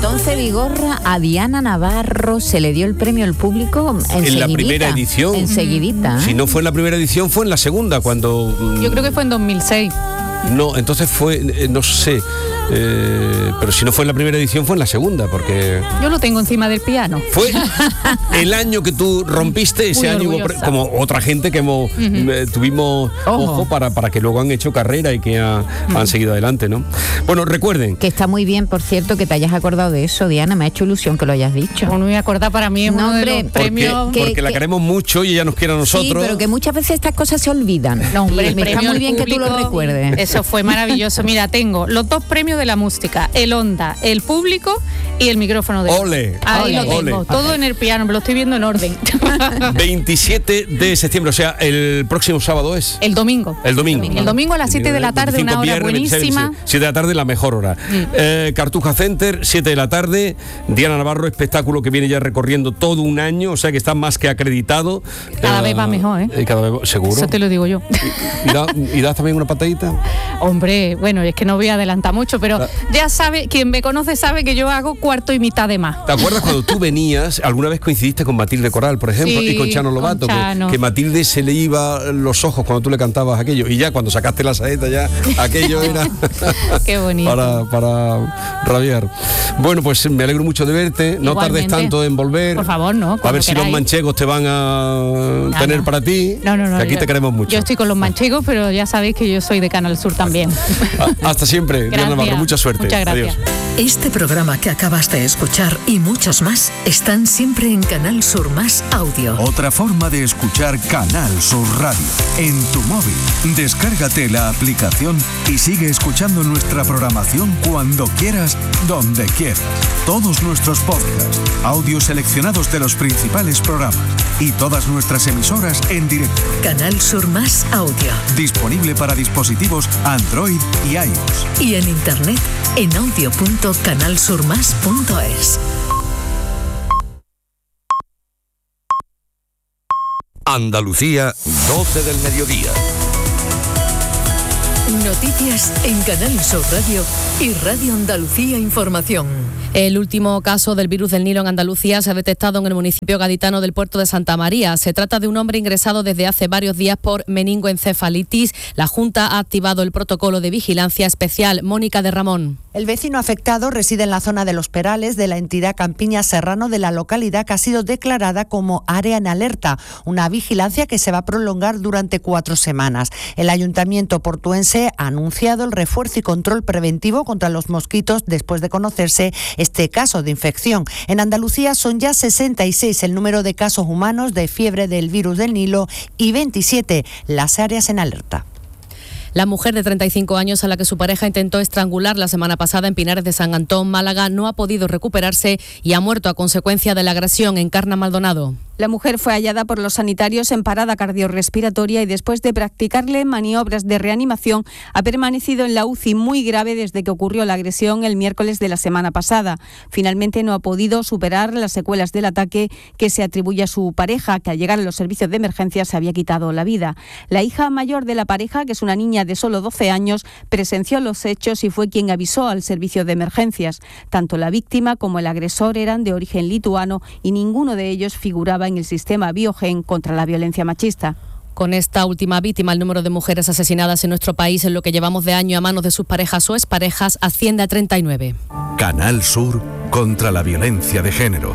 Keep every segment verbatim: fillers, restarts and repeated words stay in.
entonces, Vigorra, a Diana Navarro se le dio el premio al público en la primera edición. Enseguidita. Si no fue en la primera edición, fue en la segunda, cuando... Yo creo que fue en dos mil seis. No, entonces fue, eh, no sé, eh, pero si no fue en la primera edición, fue en la segunda, porque... Yo lo tengo encima del piano. Fue el año que tú rompiste, ese Muy año, hubo pre- como otra gente que hemos, uh-huh. eh, tuvimos ojo, ojo para, para que luego han hecho carrera y que ha, uh-huh. han seguido adelante, ¿no? Bueno, recuerden... Que está muy bien, por cierto, que te hayas acordado de eso, Diana, me ha hecho ilusión que lo hayas dicho. Bueno, me voy a acordar, para mí es no, uno hombre, de los premios... Porque, porque que, la que, queremos mucho y ella nos quiere a nosotros. Sí, pero que muchas veces estas cosas se olvidan. No, hombre, me está muy bien público, que tú lo recuerdes. Eso fue maravilloso. Mira, tengo los dos premios de la música, el Onda, el público y el micrófono de... ¡Ole! Ahí ole, lo tengo, ole. todo en el piano, me lo estoy viendo en orden. veintisiete de septiembre, o sea, el próximo sábado es... El domingo. El domingo. El domingo a las siete de la tarde, una hora buenísima. siete de la tarde, la mejor hora. Mm. Eh, Cartuja Center, siete de la tarde. Diana Navarro, espectáculo que viene ya recorriendo todo un año, o sea que está más que acreditado. Cada uh, vez va mejor, ¿eh? Cada vez, seguro. Eso te lo digo yo. ¿Y, da, ¿Y das también una patadita? Hombre, bueno, es que no voy a adelantar mucho, pero ah. ya sabe, quien me conoce sabe que yo hago cuarto y mitad de más. ¿Te acuerdas cuando tú venías, alguna vez coincidiste con Matilde Coral, por ejemplo, sí, y con Chano Lobato, con Chano. Que, que Matilde se le iba los ojos cuando tú le cantabas aquello, y ya cuando sacaste la saeta ya aquello era qué bonito. para, para rabiar. Bueno, pues me alegro mucho de verte, no Igualmente. tardes tanto en volver. Por favor, no. A ver si queráis. los manchegos te van a no, tener no. para ti. No, no, no. Que aquí yo, te queremos mucho. Yo estoy con los manchegos, pero ya sabéis que yo soy de Canal Sur también. Hasta siempre, Diana Navarro, mucha suerte. Muchas gracias. Adiós. Este programa que acabas de escuchar y muchos más están siempre en Canal Sur Más Audio. Otra forma de escuchar Canal Sur Radio. En tu móvil, descárgate la aplicación y sigue escuchando nuestra programación cuando quieras, donde quieras. Todos nuestros podcasts, audios seleccionados de los principales programas y todas nuestras emisoras en directo. Canal Sur Más Audio. Disponible para dispositivos Android y iOS. Y en internet en audio punto canal sur más punto es. Andalucía, doce del mediodía. Noticias en Canal Sur Radio y Radio Andalucía Información. El último caso del virus del Nilo en Andalucía se ha detectado en el municipio gaditano del Puerto de Santa María. Se trata de un hombre ingresado desde hace varios días por meningoencefalitis. La Junta ha activado el protocolo de vigilancia especial. Mónica de Ramón. El vecino afectado reside en la zona de Los Perales de la entidad Campiña Serrano de la localidad que ha sido declarada como área en alerta, una vigilancia que se va a prolongar durante cuatro semanas. El Ayuntamiento portuense ha anunciado el refuerzo y control preventivo contra los mosquitos después de conocerse este caso de infección. En Andalucía son ya sesenta y seis el número de casos humanos de fiebre del virus del Nilo y veintisiete las áreas en alerta. La mujer de treinta y cinco años a la que su pareja intentó estrangular la semana pasada en Pinares de San Antón, Málaga, no ha podido recuperarse y ha muerto a consecuencia de la agresión. Encarna Maldonado. La mujer fue hallada por los sanitarios en parada cardiorrespiratoria y después de practicarle maniobras de reanimación ha permanecido en la U C I muy grave desde que ocurrió la agresión el miércoles de la semana pasada. Finalmente no ha podido superar las secuelas del ataque que se atribuye a su pareja, que al llegar a los servicios de emergencia se había quitado la vida. La hija mayor de la pareja, que es una niña de solo doce años, presenció los hechos y fue quien avisó al servicio de emergencias. Tanto la víctima como el agresor eran de origen lituano y ninguno de ellos figuraba en el sistema Biogen contra la violencia machista. Con esta última víctima, el número de mujeres asesinadas en nuestro país en lo que llevamos de año a manos de sus parejas o exparejas asciende a treinta y nueve. Canal Sur contra la violencia de género.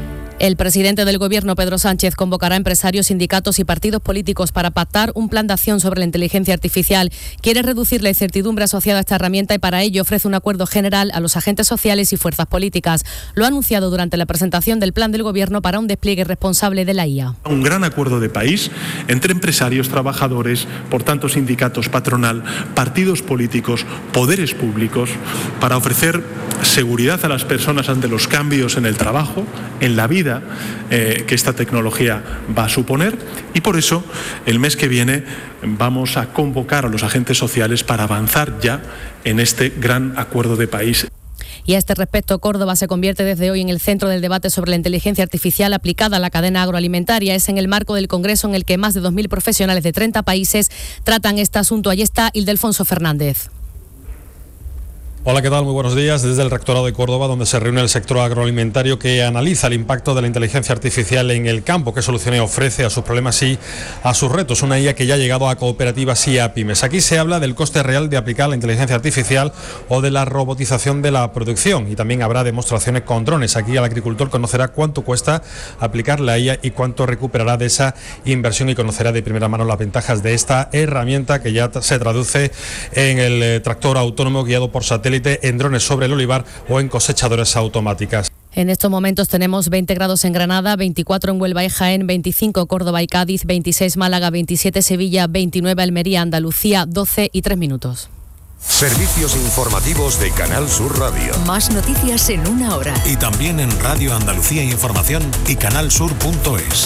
El presidente del Gobierno, Pedro Sánchez, convocará a empresarios, sindicatos y partidos políticos para pactar un plan de acción sobre la inteligencia artificial. Quiere reducir la incertidumbre asociada a esta herramienta y para ello ofrece un acuerdo general a los agentes sociales y fuerzas políticas. Lo ha anunciado durante la presentación del plan del Gobierno para un despliegue responsable de la I A. Un gran acuerdo de país entre empresarios, trabajadores, por tanto sindicatos, patronal, partidos políticos, poderes públicos, para ofrecer seguridad a las personas ante los cambios en el trabajo, en la vida eh, que esta tecnología va a suponer, y por eso el mes que viene vamos a convocar a los agentes sociales para avanzar ya en este gran acuerdo de país. Y a este respecto, Córdoba se convierte desde hoy en el centro del debate sobre la inteligencia artificial aplicada a la cadena agroalimentaria. Es en el marco del Congreso en el que más de dos mil profesionales de treinta países tratan este asunto. Allí está Ildefonso Fernández. Hola, ¿qué tal? Muy buenos días. Desde el Rectorado de Córdoba, donde se reúne el sector agroalimentario que analiza el impacto de la inteligencia artificial en el campo, qué soluciones ofrece a sus problemas y a sus retos. Una I A que ya ha llegado a cooperativas y a pymes. Aquí se habla del coste real de aplicar la inteligencia artificial o de la robotización de la producción, y también habrá demostraciones con drones. Aquí el agricultor conocerá cuánto cuesta aplicar la I A y cuánto recuperará de esa inversión, y conocerá de primera mano las ventajas de esta herramienta que ya se traduce en el tractor autónomo guiado por satélite, en drones sobre el olivar o en cosechadoras automáticas. En estos momentos tenemos veinte grados en Granada, veinticuatro en Huelva y Jaén, veinticinco Córdoba y Cádiz, veintiséis Málaga, veintisiete Sevilla, veintinueve Almería, Andalucía, doce y tres minutos. Servicios informativos de Canal Sur Radio. Más noticias en una hora. Y también en Radio Andalucía Información y canalsur punto es.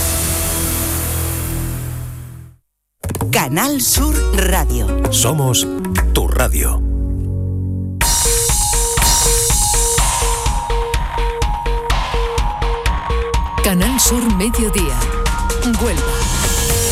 Canal Sur Radio. Somos tu radio. Canal Sur Mediodía. Huelva.